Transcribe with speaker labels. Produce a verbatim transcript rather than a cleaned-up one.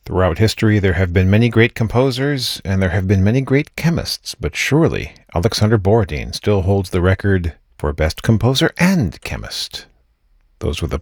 Speaker 1: Throughout history, there have been many great composers, and there have been many great chemists, but surely Alexander Borodin still holds the record for best composer and chemist. Those were the